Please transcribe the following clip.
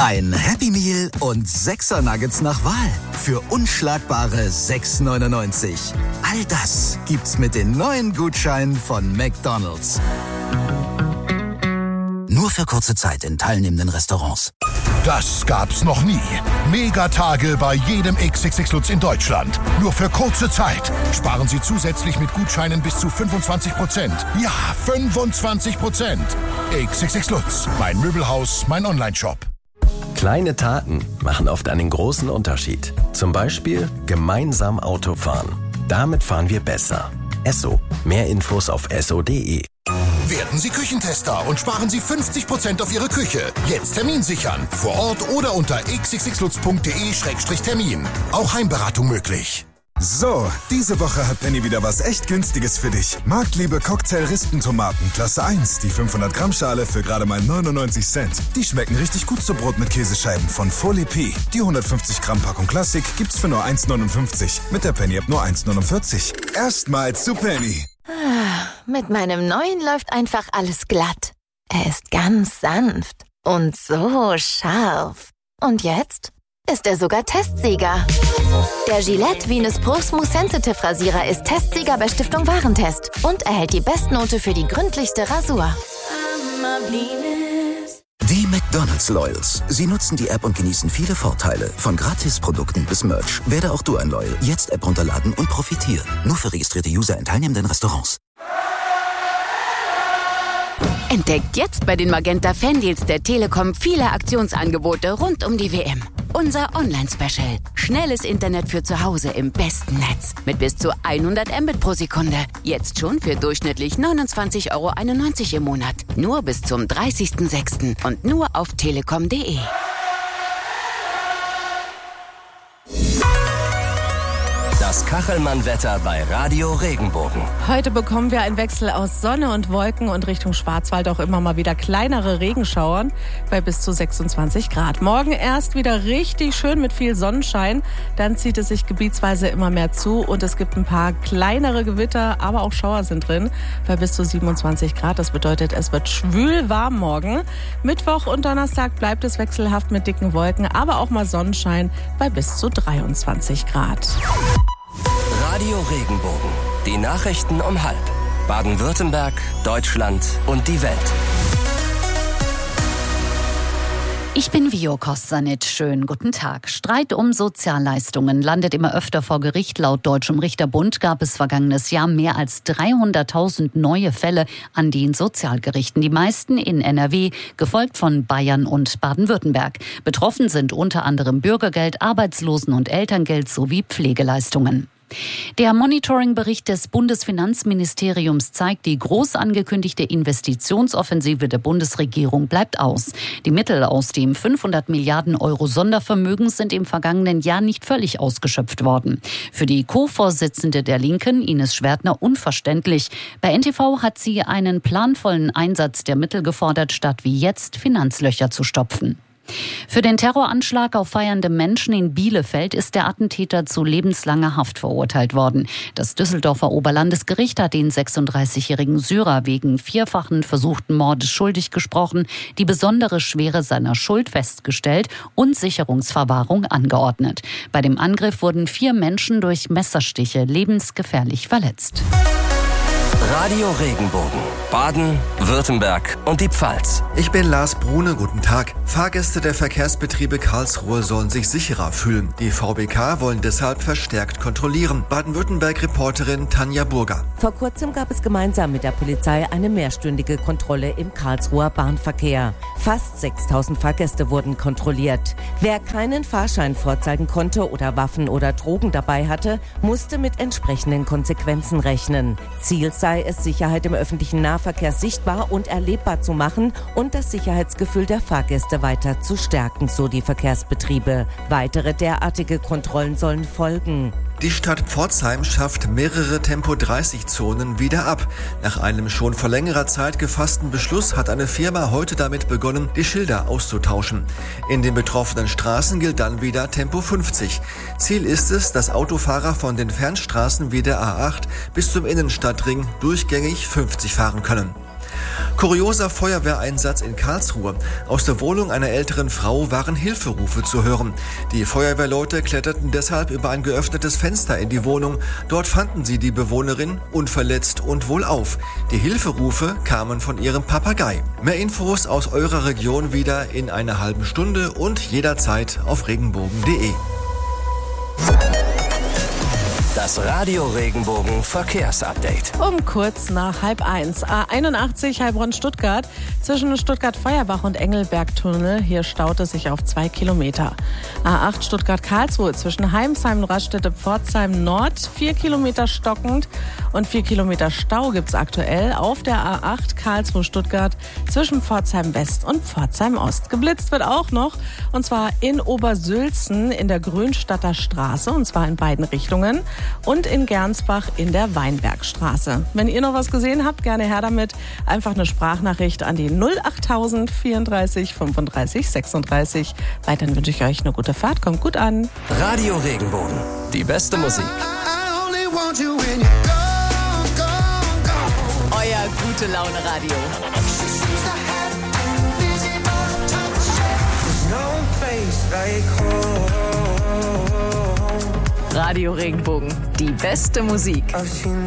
Ein Happy Meal und 6er Nuggets nach Wahl für unschlagbare 6,99. All das gibt's mit den neuen Gutscheinen von McDonald's. Nur für kurze Zeit in teilnehmenden Restaurants. Das gab's noch nie. Megatage bei jedem XXX Lutz in Deutschland. Nur für kurze Zeit. Sparen Sie zusätzlich mit Gutscheinen bis zu 25%. Ja, 25%. XXX Lutz. Mein Möbelhaus, mein Onlineshop. Kleine Taten machen oft einen großen Unterschied. Zum Beispiel gemeinsam Auto fahren. Damit fahren wir besser. Esso. Mehr Infos auf esso.de. Werden Sie Küchentester und sparen Sie 50% auf Ihre Küche. Jetzt Termin sichern. Vor Ort oder unter xxxlutz.de/termin. Auch Heimberatung möglich. So, diese Woche hat Penny wieder was echt Günstiges für dich. Marktliebe Cocktail-Rispentomaten, Klasse 1, die 500 Gramm Schale für gerade mal 99 Cent. Die schmecken richtig gut zu Brot mit Käsescheiben von Folie P. Die 150 Gramm Packung Klassik gibt's für nur 1,59. Mit der Penny-App nur 1,49. Erstmal zu Penny. Mit meinem neuen läuft einfach alles glatt. Er ist ganz sanft und so scharf. Und jetzt ist er sogar Testsieger. Der Gillette Venus Pro Smooth Sensitive Rasierer ist Testsieger bei Stiftung Warentest und erhält die Bestnote für die gründlichste Rasur. Die McDonald's Loyals. Sie nutzen die App und genießen viele Vorteile. Von Gratisprodukten bis Merch. Werde auch du ein Loyal. Jetzt App runterladen und profitieren. Nur für registrierte User in teilnehmenden Restaurants. Entdeckt jetzt bei den Magenta Fandeals der Telekom viele Aktionsangebote rund um die WM. Unser Online-Special. Schnelles Internet für zu Hause im besten Netz. Mit bis zu 100 Mbit pro Sekunde. Jetzt schon für durchschnittlich 29,91 € im Monat. Nur bis zum 30.06. und nur auf telekom.de. Das Kachelmann-Wetter bei Radio Regenbogen. Heute bekommen wir einen Wechsel aus Sonne und Wolken und Richtung Schwarzwald auch immer mal wieder kleinere Regenschauern bei bis zu 26 Grad. Morgen erst wieder richtig schön mit viel Sonnenschein. Dann zieht es sich gebietsweise immer mehr zu und es gibt ein paar kleinere Gewitter, aber auch Schauer sind drin bei bis zu 27 Grad. Das bedeutet, es wird schwül warm morgen. Mittwoch und Donnerstag bleibt es wechselhaft mit dicken Wolken, aber auch mal Sonnenschein bei bis zu 23 Grad. Radio Regenbogen. Die Nachrichten um 12:30. Baden-Württemberg, Deutschland und die Welt. Ich bin Vio Kostsanitsch. Schönen guten Tag. Streit um Sozialleistungen landet immer öfter vor Gericht. Laut Deutschem Richterbund gab es vergangenes Jahr mehr als 300.000 neue Fälle an den Sozialgerichten. Die meisten in NRW, gefolgt von Bayern und Baden-Württemberg. Betroffen sind unter anderem Bürgergeld, Arbeitslosen- und Elterngeld sowie Pflegeleistungen. Der Monitoring-Bericht des Bundesfinanzministeriums zeigt, die groß angekündigte Investitionsoffensive der Bundesregierung bleibt aus. Die Mittel aus dem 500 Milliarden Euro Sondervermögen sind im vergangenen Jahr nicht völlig ausgeschöpft worden. Für die Co-Vorsitzende der Linken, Ines Schwertner, unverständlich. Bei NTV hat sie einen planvollen Einsatz der Mittel gefordert, statt wie jetzt Finanzlöcher zu stopfen. Für den Terroranschlag auf feiernde Menschen in Bielefeld ist der Attentäter zu lebenslanger Haft verurteilt worden. Das Düsseldorfer Oberlandesgericht hat den 36-jährigen Syrer wegen 4-fachen versuchten Mordes schuldig gesprochen, die besondere Schwere seiner Schuld festgestellt und Sicherungsverwahrung angeordnet. Bei dem Angriff wurden 4 Menschen durch Messerstiche lebensgefährlich verletzt. Radio Regenbogen. Baden, Württemberg und die Pfalz. Ich bin Lars Brune, guten Tag. Fahrgäste der Verkehrsbetriebe Karlsruhe sollen sich sicherer fühlen. Die VBK wollen deshalb verstärkt kontrollieren. Baden-Württemberg-Reporterin Tanja Burger. Vor kurzem gab es gemeinsam mit der Polizei eine mehrstündige Kontrolle im Karlsruher Bahnverkehr. Fast 6.000 Fahrgäste wurden kontrolliert. Wer keinen Fahrschein vorzeigen konnte oder Waffen oder Drogen dabei hatte, musste mit entsprechenden Konsequenzen rechnen. Ziel sei es, Sicherheit im öffentlichen Nahverkehr sichtbar und erlebbar zu machen und das Sicherheitsgefühl der Fahrgäste weiter zu stärken, so die Verkehrsbetriebe. Weitere derartige Kontrollen sollen folgen. Die Stadt Pforzheim schafft mehrere Tempo-30-Zonen wieder ab. Nach einem schon vor längerer Zeit gefassten Beschluss hat eine Firma heute damit begonnen, die Schilder auszutauschen. In den betroffenen Straßen gilt dann wieder Tempo 50. Ziel ist es, dass Autofahrer von den Fernstraßen wie der A8 bis zum Innenstadtring durchgängig 50 fahren können. Kurioser Feuerwehreinsatz in Karlsruhe. Aus der Wohnung einer älteren Frau waren Hilferufe zu hören. Die Feuerwehrleute kletterten deshalb über ein geöffnetes Fenster in die Wohnung. Dort fanden sie die Bewohnerin unverletzt und wohlauf. Die Hilferufe kamen von ihrem Papagei. Mehr Infos aus eurer Region wieder in einer halben Stunde und jederzeit auf regenbogen.de. Das Radio Regenbogen Verkehrsupdate. Um kurz nach 12:30. A81 Heilbronn-Stuttgart. Zwischen Stuttgart-Feuerbach und Engelberg-Tunnel. Hier staut es sich auf 2 Kilometer. A8 Stuttgart-Karlsruhe. Zwischen Heimsheim und Raststätte-Pforzheim-Nord. 4 Kilometer stockend und 4 Kilometer Stau gibt es aktuell auf der A8 Karlsruhe-Stuttgart. Zwischen Pforzheim-West und Pforzheim-Ost. Geblitzt wird auch noch. Und zwar in Obersülzen in der Grünstadter Straße. Und zwar in beiden Richtungen. Und in Gernsbach in der Weinbergstraße. Wenn ihr noch was gesehen habt, gerne her damit. Einfach eine Sprachnachricht an die 08000 34 35 36. Weiterhin wünsche ich euch eine gute Fahrt. Kommt gut an. Radio Regenbogen. Die beste Musik. Euer Gute-Laune-Radio. Radio Regenbogen. Die beste Musik.